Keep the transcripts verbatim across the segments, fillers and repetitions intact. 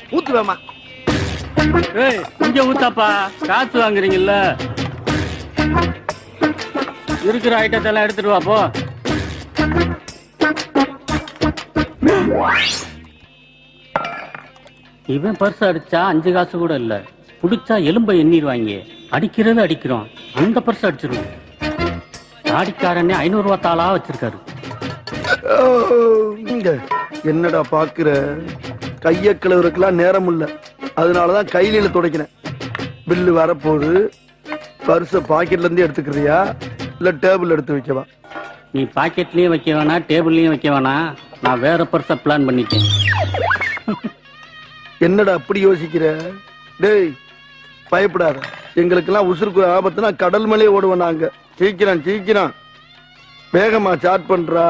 ஊத்துவேமா. ஏய் இங்க ஊத்தாப்பா, காசு வாங்குறீங்கல்ல. இருக்கிற ஐட்டத்தை எல்லாம் எடுத்துட்டு வா போ. இவன் பர்ஸ் அடிச்சா அஞ்சு காசு கூட இல்ல, புடிச்சா எலும்பை எண்ணிடுவாங்க. அடிக்கிறது அடிக்கிறோம், அந்த பர்ஸ் அடிச்சிருவோம். தாடிக்காரனே ஐநூறு ரூபா தாளா வச்சிருக்காரு. என்னடா பாக்குற, கைய கிளவுறதுக்கெல்லாம் நேரம் இல்ல, அதனாலதான் கையில துடைக்கிறேன். பில்லு வரப்போகுது, பர்ஸ பாக்கெட்ல இருந்து எடுத்துக்கிறியா இல்ல டேபிள் எடுத்து வைக்கவா? நீ பாக்கெட்லயும் வைக்க வேணா, டேபிள்லயும் வைக்க வேணா, நான் வேற பர்ஸ பிளான் பண்ணிட்டேன். என்னடா அப்படி யோசிக்கிற? டேய் பயப்படாத, எங்களுக்கெல்லாம் உசுருக்கு ஆபத்துனா கடல் மேலே ஓடுவோம் நாங்க. சீக்கிரம் சீக்கிரம் வேகமா சாட் பண்றா.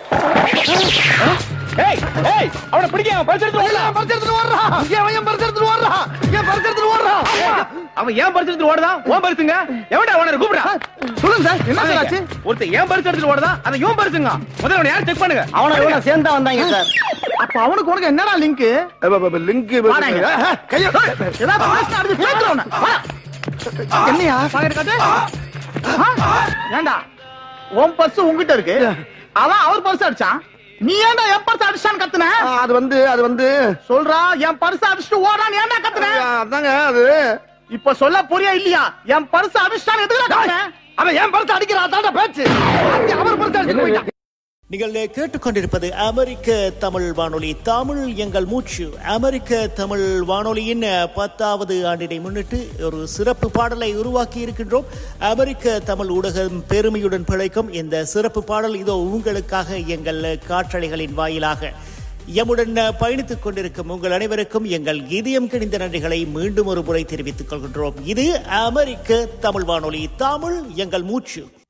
ஏய் ஏய் அவனை பிடிங்க, அவன் பர்ஸ் எடுத்து ஓடுறா, பர்ஸ் எடுத்து ஓடுறா. ஏன் அவன் பர்ஸ் எடுத்து ஓடுறா? ஏன் பர்ஸ் எடுத்து ஓடுறா? அவன் ஏன் பர்ஸ் எடுத்து ஓடுதா? உன் பர்ஸ்ங்க. எவன்டா அவனை கூப்பிடுறா? சொல்லுங்க சார், என்ன சார் ஆச்சு? ஒருத்தன் ஏன் பர்ஸ் எடுத்து ஓடுதா? அது இவன் பர்ஸ்ங்க. முதல்ல அவனை யார் செக் பண்ணுங்க. அவனை இவனை சேர்ந்தா வந்தாங்க சார். அப்ப அவனுக்கு உனக்கு என்னடா லிங்க்? லிங்க் என்னையா பாக்கெட் காட்டு. ஏண்டா உன் பர்ஸ் உன்கிட்ட இருக்கு, அவன் அவர் பர்ஸ் அடிச்சான், நீ ஏன்டா என் பர்ஸ் அடிச்சான்னு கத்துன? அது வந்து அது வந்து சொல்றா, என் பர்ஸ் அடிச்சுட்டு ஓடான்னு ஏன்டா கத்துன? அதாங்க அது. இப்ப சொல்ல புரியா இல்லையா? என் பர்ஸ் அடிச்சான்னு எதுக்குடா கத்துன? அவன் என் பர்ஸ் அடிக்கிறா, அதான்டா பேச்சு. அவர் பர்ஸ் அடிச்சு போயிட்டான். நீங்கள் கேட்டுக்கொண்டிருப்பது அமெரிக்க தமிழ் வானொலி, தமிழ் எங்கள் மூச்சு. அமெரிக்க தமிழ் வானொலியின் பத்தாவது ஆண்டினை முன்னிட்டு ஒரு சிறப்பு பாடலை உருவாக்கி இருக்கின்றோம். அமெரிக்க தமிழ் ஊடகம் பெருமையுடன் பிழைக்கும் இந்த சிறப்பு பாடல் இதோ உங்களுக்காக எங்கள் காற்றலைகளின் வாயிலாக. எம்முடன் பயணித்துக் கொண்டிருக்கும் உங்கள் அனைவருக்கும் எங்கள் இதயம் கிணிந்த நன்றிகளை மீண்டும் ஒரு முறை தெரிவித்துக் கொள்கின்றோம். இது அமெரிக்க தமிழ் வானொலி, தமிழ் எங்கள் மூச்சு.